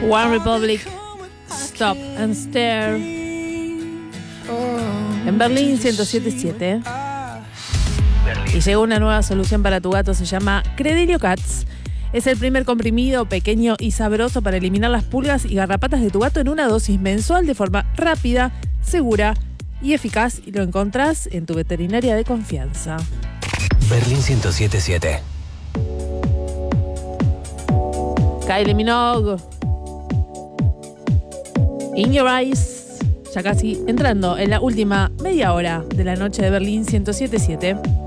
One Republic, Stop and Stare. En Berlín 107.7. Y llegó una nueva solución para tu gato, se llama Credelio Cats. Es el primer comprimido pequeño y sabroso para eliminar las pulgas y garrapatas de tu gato en una dosis mensual de forma rápida, segura y eficaz. Y lo encontrás en tu veterinaria de confianza. Berlín 107.7. Kylie Minogue, In Your Eyes. Ya casi entrando en la última media hora de la noche de Berlín 107.7.